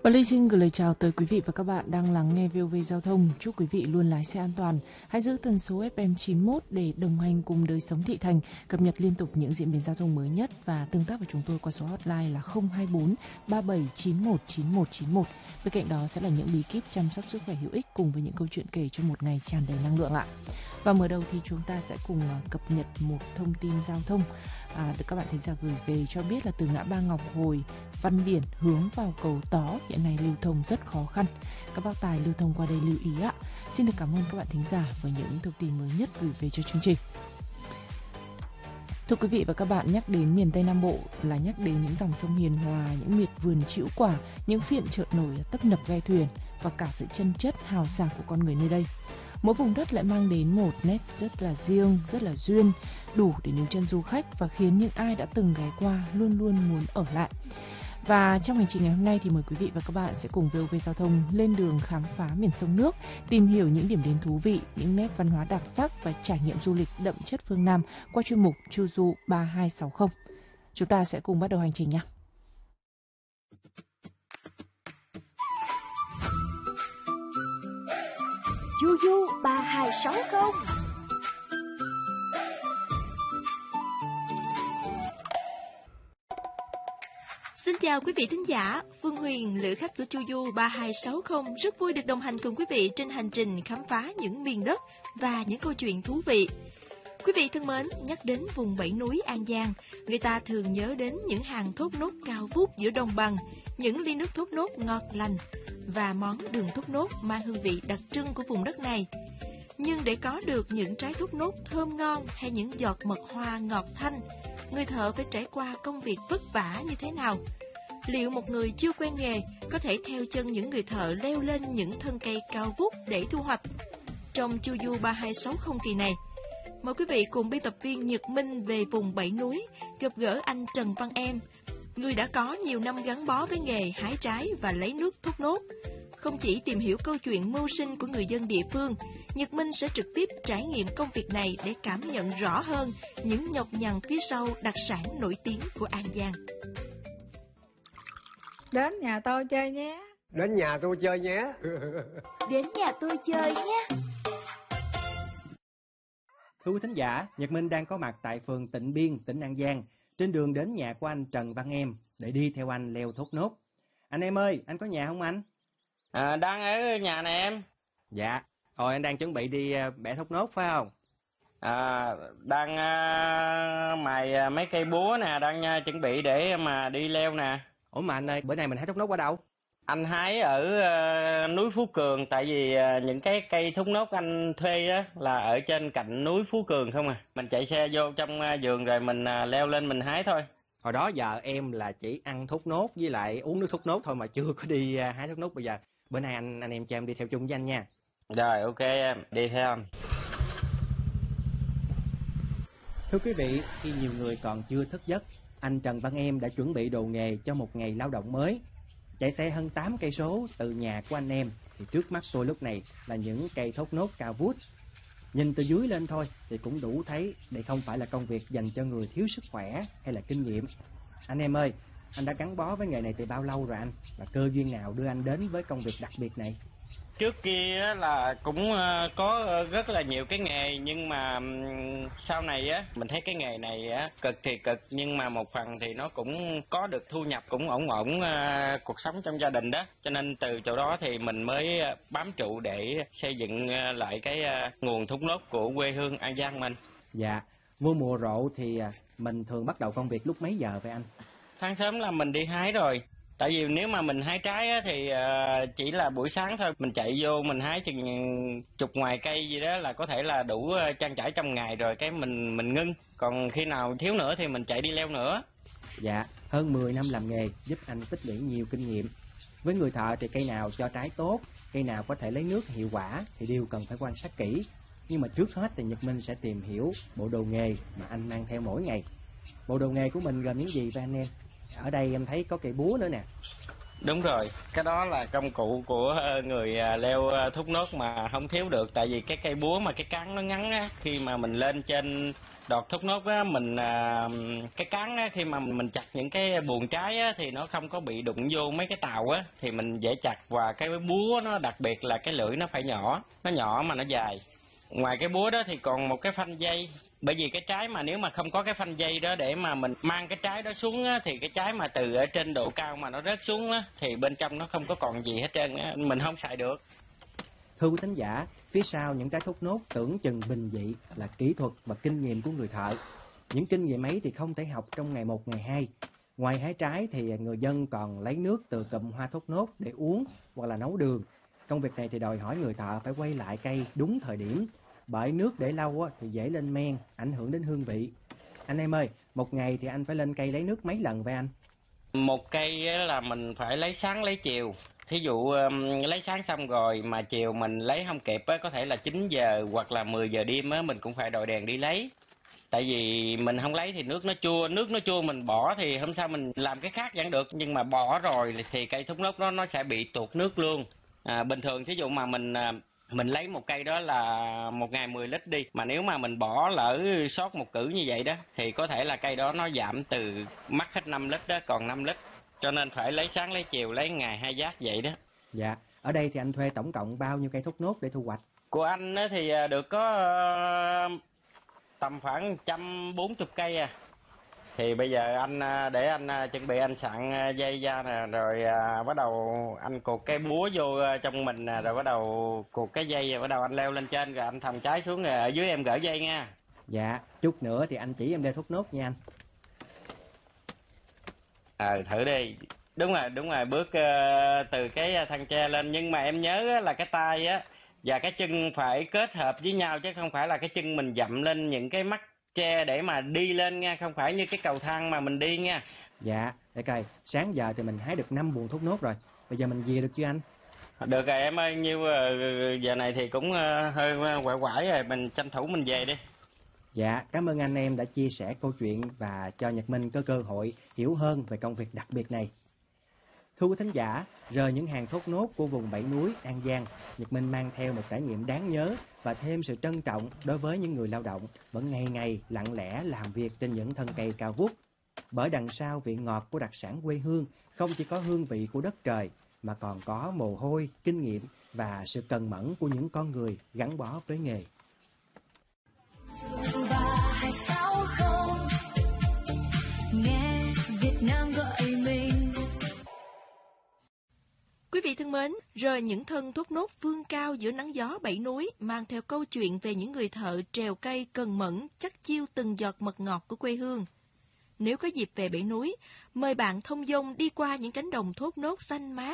Và Ly xin gửi lời chào tới quý vị và các bạn đang lắng nghe VOV Giao thông. Chúc quý vị luôn lái xe an toàn. Hãy giữ tần số FM 91 để đồng hành cùng đời sống thị thành, cập nhật liên tục những diễn biến giao thông mới nhất và tương tác với chúng tôi qua số hotline là 024 3791 9191. Bên cạnh đó sẽ là những bí kíp chăm sóc sức khỏe hữu ích cùng với những câu chuyện kể cho một ngày tràn đầy năng lượng ạ. Và mở đầu thì chúng ta sẽ cùng cập nhật một thông tin giao thông được các bạn thính giả gửi về cho biết là từ ngã ba Ngọc Hồi, Văn Điển hướng vào cầu Tó hiện nay lưu thông rất khó khăn. Các bác tài lưu thông qua đây lưu ý ạ. Xin được cảm ơn các bạn thính giả với những thông tin mới nhất gửi về cho chương trình. Thưa quý vị và các bạn, nhắc đến miền Tây Nam Bộ là nhắc đến những dòng sông hiền hòa, những miệt vườn trĩu quả, những phiện chợ nổi tấp nập ghe thuyền và cả sự chân chất hào sảng của con người nơi đây. Mỗi vùng đất lại mang đến một nét rất là riêng, rất là duyên, đủ để níu chân du khách và khiến những ai đã từng ghé qua luôn luôn muốn ở lại. Và trong hành trình ngày hôm nay thì mời quý vị và các bạn sẽ cùng VOV Giao thông lên đường khám phá miền sông nước, tìm hiểu những điểm đến thú vị, những nét văn hóa đặc sắc và trải nghiệm du lịch đậm chất phương Nam qua chuyên mục Chu Du 3260. Chúng ta sẽ cùng bắt đầu hành trình nhé. Chu Du 3260. Xin chào quý vị thính giả, Phương Huyền, lữ khách của Chu Du 3260 rất vui được đồng hành cùng quý vị trên hành trình khám phá những miền đất và những câu chuyện thú vị. Quý vị thân mến, nhắc đến vùng bảy núi An Giang, người ta thường nhớ đến những hàng thốt nốt cao vút giữa đồng bằng, những ly nước thốt nốt ngọt lành và món đường thốt nốt mang hương vị đặc trưng của vùng đất này. Nhưng để có được những trái thốt nốt thơm ngon hay những giọt mật hoa ngọt thanh, người thợ phải trải qua công việc vất vả như thế nào? Liệu một người chưa quen nghề có thể theo chân những người thợ leo lên những thân cây cao vút để thu hoạch? Trong Chu Du 3260 kỳ này, mời quý vị cùng biên tập viên Nhật Minh về vùng bảy núi, gặp gỡ anh Trần Văn Em, người đã có nhiều năm gắn bó với nghề hái trái và lấy nước thốt nốt. Không chỉ tìm hiểu câu chuyện mưu sinh của người dân địa phương, Nhật Minh sẽ trực tiếp trải nghiệm công việc này để cảm nhận rõ hơn những nhọc nhằn phía sau đặc sản nổi tiếng của An Giang. Đến nhà tôi chơi nhé. Đến nhà tôi chơi nhé. Đến nhà tôi chơi nhé. Thưa quý thính giả, Nhật Minh đang có mặt tại phường Tịnh Biên, tỉnh An Giang, trên đường đến nhà của anh Trần Văn Em để đi theo anh leo thốt nốt. Anh Em ơi, anh có nhà không anh? Đang ở nhà nè em. Dạ. Rồi anh đang chuẩn bị đi bẻ thốt nốt phải không? Đang mài mấy cây búa nè, đang chuẩn bị để mà đi leo nè. Ủa mà anh ơi, bữa nay mình hái thốt nốt ở đâu? Anh hái ở núi Phú Cường, tại vì những cái cây thốt nốt anh thuê á là ở trên cạnh núi Phú Cường không à. Mình chạy xe vô trong vườn rồi mình leo lên mình hái thôi. Hồi đó giờ em là chỉ ăn thốt nốt với lại uống nước thốt nốt thôi mà chưa có đi hái thốt nốt. Bây giờ bữa nay anh em cho em đi theo chung với anh nha. Rồi ok em, đi theo em. Thưa quý vị, khi nhiều người còn chưa thức giấc, anh Trần Văn Em đã chuẩn bị đồ nghề cho một ngày lao động mới. Chạy xe hơn 8 cây số từ nhà của anh em thì trước mắt tôi lúc này là những cây thốt nốt cao vút. Nhìn từ dưới lên thôi thì cũng đủ thấy đây không phải là công việc dành cho người thiếu sức khỏe hay là kinh nghiệm. Anh Em ơi, anh đã gắn bó với nghề này từ bao lâu rồi anh? Và cơ duyên nào đưa anh đến với công việc đặc biệt này? Trước kia là cũng có rất là nhiều cái nghề, nhưng mà sau này á mình thấy cái nghề này á cực thì cực, nhưng mà một phần thì nó cũng có được thu nhập, cũng ổn cuộc sống trong gia đình đó, cho nên từ chỗ đó thì mình mới bám trụ để xây dựng lại cái nguồn thốt nốt của quê hương An Giang mình. Dạ, vô mùa rộ thì mình thường bắt đầu công việc lúc mấy giờ vậy anh? Sáng sớm là mình đi hái rồi. Tại vì nếu mà mình hái trái á, thì chỉ là buổi sáng thôi, mình chạy vô mình hái chừng chục ngoài cây gì đó là có thể là đủ trang trải trong ngày rồi, cái mình ngưng. Còn khi nào thiếu nữa thì mình chạy đi leo nữa. Dạ, hơn 10 năm làm nghề giúp anh tích lũy nhiều kinh nghiệm. Với người thợ thì cây nào cho trái tốt, cây nào có thể lấy nước hiệu quả thì đều cần phải quan sát kỹ. Nhưng mà trước hết thì Nhật Minh sẽ tìm hiểu bộ đồ nghề mà anh mang theo mỗi ngày. Bộ đồ nghề của mình gồm những gì vậy anh em? Ở đây em thấy có cây búa nữa nè. Đúng rồi, cái đó là công cụ của người leo thốt nốt mà không thiếu được. Tại vì cái cây búa mà cái cán nó ngắn á, khi mà mình lên trên Đọt thốt nốt á, mình cái cán á, khi mà mình chặt những cái buồng trái á, thì nó không có bị đụng vô mấy cái tàu á, thì mình dễ chặt. Và cái búa nó đặc biệt là cái lưỡi nó phải nhỏ mà nó dài. Ngoài cái búa đó thì còn một cái phanh dây. Bởi vì cái trái mà nếu mà không có cái phanh dây đó để mà mình mang cái trái đó xuống á, thì cái trái mà từ ở trên độ cao mà nó rớt xuống á, thì bên trong nó không có còn gì hết trơn á, mình không xài được. Thưa quý thính giả, phía sau những trái thốt nốt tưởng chừng bình dị là kỹ thuật và kinh nghiệm của người thợ. Những kinh nghiệm ấy thì không thể học trong ngày một ngày hai. Ngoài hái trái thì người dân còn lấy nước từ cụm hoa thốt nốt để uống hoặc là nấu đường. Công việc này thì đòi hỏi người thợ phải quay lại cây đúng thời điểm, bởi nước để lâu thì dễ lên men, ảnh hưởng đến hương vị. Anh em ơi, một ngày thì anh phải lên cây lấy nước mấy lần vậy anh? Một cây là mình phải lấy sáng lấy chiều. Thí dụ lấy sáng xong rồi mà chiều mình lấy không kịp á, có thể là 9 giờ hoặc là 10 giờ đêm á, mình cũng phải đội đèn đi lấy. Tại vì mình không lấy thì nước nó chua mình bỏ thì không sao mình làm cái khác vẫn được, nhưng mà bỏ rồi thì cây thốt nốt nó sẽ bị tuột nước luôn. Bình thường thí dụ mà mình lấy một cây đó là một ngày 10 lít đi, mà nếu mà mình bỏ lỡ sót một cử như vậy đó thì có thể là cây đó nó giảm từ mất hết 5 lít đó còn 5 lít. Cho nên phải lấy sáng lấy chiều, lấy ngày 2 giác vậy đó. Dạ, ở đây thì anh thuê tổng cộng bao nhiêu cây thốt nốt để thu hoạch? Của anh thì được có tầm khoảng 140 cây à. Thì bây giờ anh để anh chuẩn bị anh sẵn dây ra nè, rồi bắt đầu anh cột cái búa vô trong mình nè, rồi bắt đầu cột cái dây, rồi bắt đầu anh leo lên trên, rồi anh thòng trái xuống, rồi ở dưới em gỡ dây nha. Dạ, chút nữa thì anh chỉ em đeo thốt nốt nha anh. Thử đi. Đúng rồi, bước từ cái thân tre lên, nhưng mà em nhớ là cái tay á và cái chân phải kết hợp với nhau, chứ không phải là cái chân mình dậm lên những cái mắt tre để mà đi lên nha, không phải như cái cầu thang mà mình đi nha. Dạ, để coi, sáng giờ thì mình hái được 5 buồng thốt nốt rồi, bây giờ mình về được chưa anh? Được rồi em ơi, như giờ này thì cũng hơi quậy quải rồi, mình tranh thủ mình về đi. Dạ, cảm ơn anh em đã chia sẻ câu chuyện và cho Nhật Minh có cơ hội hiểu hơn về công việc đặc biệt này. Thưa quý thính giả, rời những hàng thốt nốt của vùng Bảy Núi, An Giang, Nhật Minh mang theo một trải nghiệm đáng nhớ và thêm sự trân trọng đối với những người lao động vẫn ngày ngày lặng lẽ làm việc trên những thân cây cao vút. Bởi đằng sau vị ngọt của đặc sản quê hương không chỉ có hương vị của đất trời mà còn có mồ hôi, kinh nghiệm và sự cần mẫn của những con người gắn bó với nghề. Nghe Việt Nam gọi mình. Quý vị thân mến, rời những thân thốt nốt vươn cao giữa nắng gió Bảy Núi, mang theo câu chuyện về những người thợ trèo cây cần mẫn, chắc chiêu từng giọt mật ngọt của quê hương. Nếu có dịp về Bảy Núi, mời bạn thông dong đi qua những cánh đồng thốt nốt xanh mát,